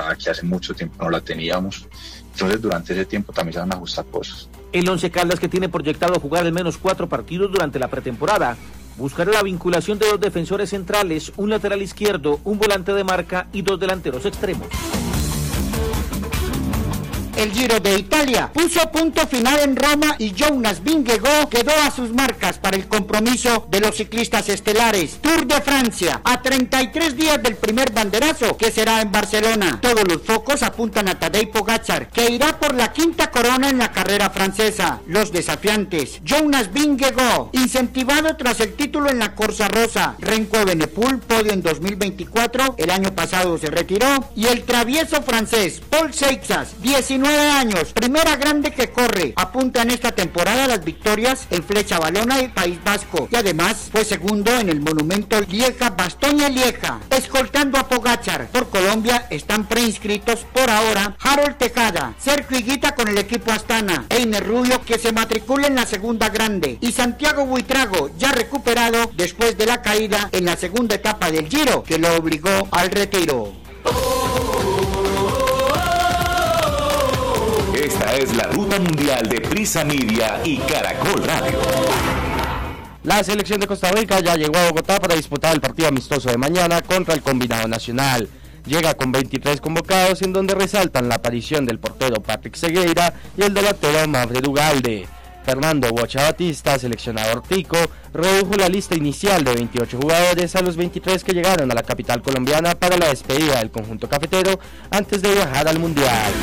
temporada que hace mucho tiempo no la teníamos. Entonces durante ese tiempo también se van a ajustar cosas. El Once Caldas, que tiene proyectado jugar al menos 4 partidos durante la pretemporada, buscará la vinculación de 2 defensores centrales, un lateral izquierdo, un volante de marca y 2 delanteros extremos. El Giro de Italia puso punto final en Roma y Jonas Vingegaard quedó a sus marcas para el compromiso de los ciclistas estelares. Tour de Francia, a 33 días del primer banderazo, que será en Barcelona. Todos los focos apuntan a Tadej Pogačar, que irá por la 5ª corona en la carrera francesa. Los desafiantes, Jonas Vingegaard, incentivado tras el título en la Corsa Rosa. Renko Evenepoel, podio en 2024, el año pasado se retiró. Y el travieso francés, Paul Seixas, 19 años, primera grande que corre, apunta en esta temporada las victorias en Flecha Valona y País Vasco, y además fue segundo en el monumento Lieja-Bastoña-Lieja, escoltando a Pogačar. Por Colombia están preinscritos por ahora Harold Tejada, Sergio Higuita con el equipo Astana, Einer Rubio, que se matricula en la segunda grande, y Santiago Buitrago, ya recuperado después de la caída en la segunda etapa del Giro, que lo obligó al retiro. Esta es la ruta mundial de Prisa Media y Caracol Radio. La selección de Costa Rica ya llegó a Bogotá para disputar el partido amistoso de mañana contra el combinado nacional. Llega con 23 convocados, en donde resaltan la aparición del portero Patrick Segueira y el delantero Manfred Ugalde. Fernando Bocha Batista, seleccionador tico, redujo la lista inicial de 28 jugadores a los 23 que llegaron a la capital colombiana para la despedida del conjunto cafetero antes de viajar al Mundial.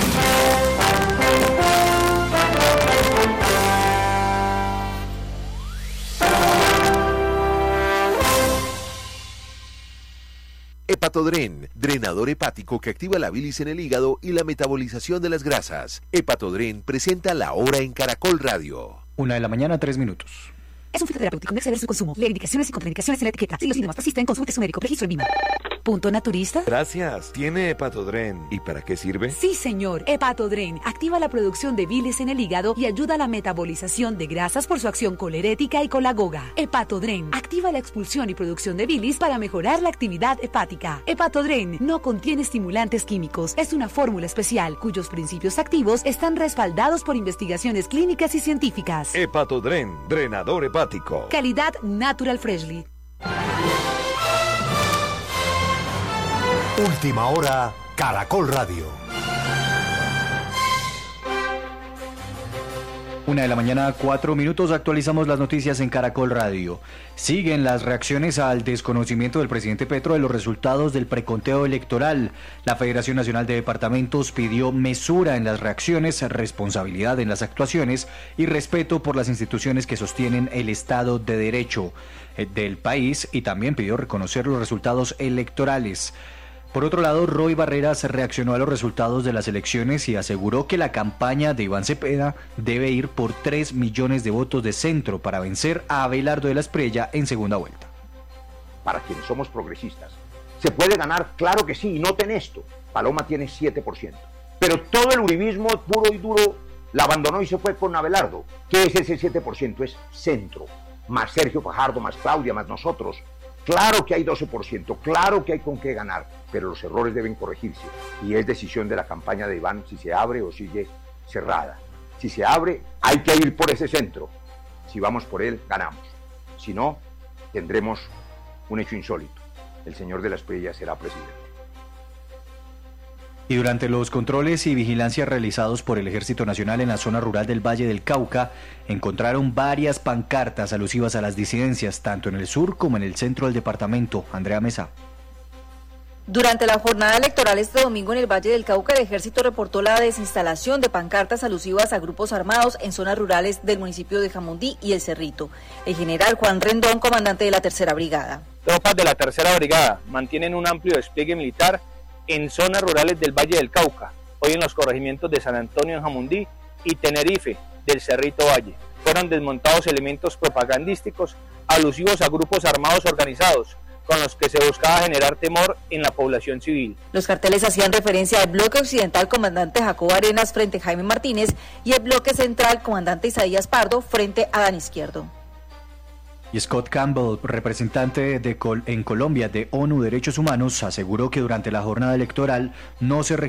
Hepatodren, drenador hepático que activa la bilis en el hígado y la metabolización de las grasas. Hepatodren presenta La Hora en Caracol Radio. 1:03 a.m. Es un fitoterapéutico, no exceder su consumo. Lee indicaciones y contraindicaciones en la etiqueta. Si los síntomas persisten, consulte a su médico. Registro en VIMA. ¿Punto naturista? Gracias. ¿Tiene Hepatodren? ¿Y para qué sirve? Sí, señor. Hepatodren activa la producción de bilis en el hígado y ayuda a la metabolización de grasas por su acción colerética y colagoga. Hepatodren activa la expulsión y producción de bilis para mejorar la actividad hepática. Hepatodren no contiene estimulantes químicos. Es una fórmula especial cuyos principios activos están respaldados por investigaciones clínicas y científicas. Hepatodren, drenador hepático. Calidad Natural Freshly. Última hora, Caracol Radio. 1:04 a.m. Actualizamos las noticias en Caracol Radio. Siguen las reacciones al desconocimiento del presidente Petro de los resultados del preconteo electoral. La Federación Nacional de Departamentos pidió mesura en las reacciones, responsabilidad en las actuaciones y respeto por las instituciones que sostienen el Estado de Derecho del país, y también pidió reconocer los resultados electorales. Por otro lado, Roy Barreras reaccionó a los resultados de las elecciones y aseguró que la campaña de Iván Cepeda debe ir por 3 millones de votos de centro para vencer a Abelardo de la Espriella en segunda vuelta. Para quienes somos progresistas, ¿se puede ganar? Claro que sí, y noten esto, Paloma tiene 7%, pero todo el uribismo puro y duro la abandonó y se fue con Abelardo. ¿Qué es ese 7%? Es centro, más Sergio Fajardo, más Claudia, más nosotros. Claro que hay 12%, claro que hay con qué ganar, pero los errores deben corregirse y es decisión de la campaña de Iván si se abre o sigue cerrada. Si se abre, hay que ir por ese centro. Si vamos por él, ganamos. Si no, tendremos un hecho insólito. El señor de la Espriella será presidente. Y durante los controles y vigilancia realizados por el Ejército Nacional en la zona rural del Valle del Cauca, encontraron varias pancartas alusivas a las disidencias, tanto en el sur como en el centro del departamento. Andrea Mesa. Durante la jornada electoral este domingo en el Valle del Cauca, el Ejército reportó la desinstalación de pancartas alusivas a grupos armados en zonas rurales del municipio de Jamundí y El Cerrito. El general Juan Rendón, comandante de la Tercera Brigada. Tropas de la Tercera Brigada mantienen un amplio despliegue militar en zonas rurales del Valle del Cauca, hoy en los corregimientos de San Antonio en Jamundí y Tenerife del Cerrito Valle. Fueron desmontados elementos propagandísticos alusivos a grupos armados organizados, con los que se buscaba generar temor en la población civil. Los carteles hacían referencia al bloque occidental comandante Jacobo Arenas frente a Jaime Martínez y el bloque central comandante Isaías Pardo frente a Dan Izquierdo. Y Scott Campbell, representante en Colombia de ONU Derechos Humanos, aseguró que durante la jornada electoral no se